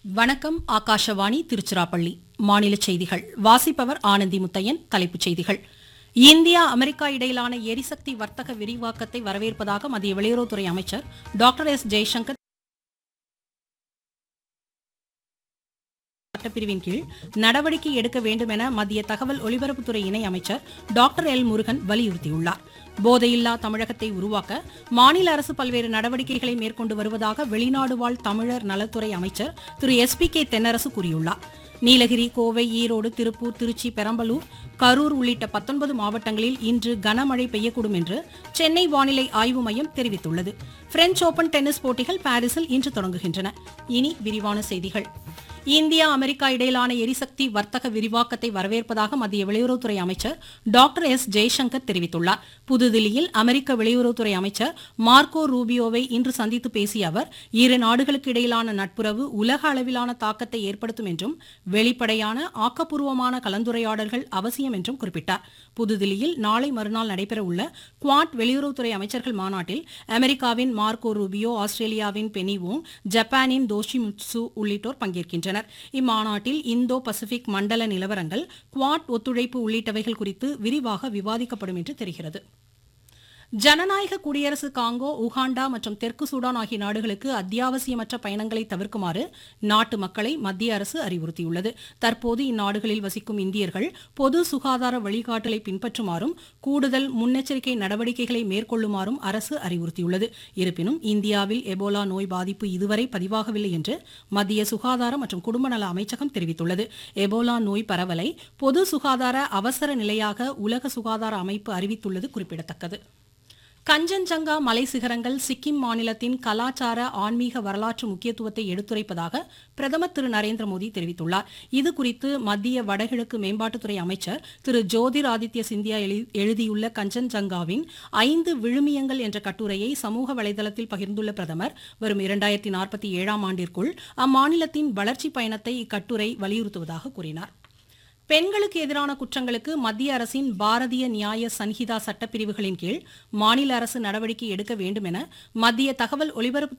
வணக்கம். ஆகாஷவாணி திருச்சிராப்பள்ளி. மாநில செய்திகள் வாசிப்பவர் ஆனந்தி முத்தையன். தலைப்புச் செய்திகள். இந்தியா அமெரிக்கா இடையிலான எரிசக்தி வர்த்தக விரிவாக்கத்தை வரவேற்பதாக மத்திய வெளியுறவுத்துறை அமைச்சர் டாக்டர் எஸ் ஜெய்சங்கர் சட்டப்பிரிவின் கீழ் நடவடிக்கை எடுக்க வேண்டும் என மத்திய தகவல் ஒலிபரப்புத்துறை இணை அமைச்சர் டாக்டர் எல் முருகன் வலியுறுத்தியுள்ளார். போதையில்லா தமிழகத்தை உருவாக்க மாநில அரசு பல்வேறு நடவடிக்கைகளை மேற்கொண்டு வருவதாக வெளிநாடு வாழ் தமிழர் நலத்துறை அமைச்சர் திரு SP தென்னரசு கூறியுள்ளார். நீலகிரி, கோவை, ஈரோடு, திருப்பூர், திருச்சி, பெரம்பலூர், கரூர் உள்ளிட்ட 19 மாவட்டங்களில் இன்று கனமழை பெய்யக்கூடும் என்று சென்னை வானிலை ஆய்வு மையம் தெரிவித்துள்ளது. பிரெஞ்ச் ஓபன் டென்னிஸ் போட்டிகள் பாரிஸில் இன்று தொடங்குகின்றன. இனி விரிவான செய்திகள். இந்தியா அமெரிக்கா இடையிலான எரிசக்தி வர்த்தக விரிவாக்கத்தை வரவேற்பதாக மத்திய வெளியுறவுத்துறை அமைச்சர் டாக்டர் எஸ் ஜெய்சங்கர் தெரிவித்துள்ளார். புதுதில்லியில் அமெரிக்க வெளியுறவுத்துறை அமைச்சர் மார்க்கோ ரூபியோவை இன்று சந்தித்து பேசிய அவர், இரு நாடுகளுக்கு இடையிலான நட்புறவு உலக அளவிலான தாக்கத்தை ஏற்படுத்தும் என்றும் வெளிப்படையான ஆக்கப்பூர்வமான கலந்துரையாடல்கள் அவசியம் என்றும் குறிப்பிட்டார். புதுதில்லியில் நாளை மறுநாள் நடைபெறவுள்ள குவாட் வெளியுறவுத்துறை அமைச்சர்கள் மாநாட்டில் அமெரிக்காவின் மார்க்கோ ரூபியோ, ஆஸ்திரேலியாவின் பெனி வோங், ஜப்பானின் தோஷிமிட்சு உள்ளிட்டோர் பங்கேற்கின்றனர். இம்மாநாட்டில் இந்தோ பசிபிக் மண்டல நிலவரங்கள், குவாட் ஒத்துழைப்பு உள்ளிட்டவைகள் குறித்து விரிவாக விவாதிக்கப்படும் என்று தெரிகிறது. ஜனநாயக குடியரசு காங்கோ, உகாண்டா மற்றும் தெற்கு சூடான் ஆகிய நாடுகளுக்கு அத்தியாவசியமற்ற பயணங்களை தவிர்க்குமாறு நாட்டு மக்களை மத்திய அரசு அறிவுறுத்தியுள்ளது. தற்போது இந்நாடுகளில் வசிக்கும் இந்தியர்கள் பொது சுகாதார வழிகாட்டலை பின்பற்றுமாறும் கூடுதல் முன்னெச்சரிக்கை நடவடிக்கைகளை மேற்கொள்ளுமாறும் அரசு அறிவுறுத்தியுள்ளது. இருப்பினும் இந்தியாவில் எபோலா நோய் பாதிப்பு இதுவரை பதிவாகவில்லை என்று மத்திய சுகாதார மற்றும் குடும்ப நல அமைச்சகம் தெரிவித்துள்ளது. எபோலா நோய் பரவலை பொது சுகாதார அவசர நிலையாக உலக சுகாதார அமைப்பு அறிவித்துள்ளது குறிப்பிடத்தக்கது. கஞ்சன்ஜங்கா மலை சிகரங்கள் சிக்கிம் மாநிலத்தின் கலாச்சார ஆன்மீக வரலாற்று முக்கியத்துவத்தை எடுத்துரைப்பதாக பிரதமர் திரு நரேந்திர மோடி தெரிவித்துள்ளார். இதுகுறித்து மத்திய வடகிழக்கு மேம்பாட்டுத்துறை அமைச்சர் திரு ஜோதிர் ஆதித்ய சிந்தியா எழுதியுள்ள கஞ்சன்ஜங்காவின் 5 விழுமியங்கள் என்ற கட்டுரையை சமூக வலைதளத்தில் பகிர்ந்துள்ள பிரதமர், வரும் 2047ஆம் ஆண்டிற்குள் அம்மாநிலத்தின் வளர்ச்சி பயணத்தை இக்கட்டுரை வலியுறுத்துவதாக கூறினார். பெண்களுக்கு எதிரான குற்றங்களுக்கு மத்திய அரசின் பாரதிய நியாய சன்ஹிதா சட்டப்பிரிவுகளின் கீழ் மாநில அரசு நடவடிக்கை எடுக்க வேண்டும் என மத்திய தகவல் ஒலிபரப்பு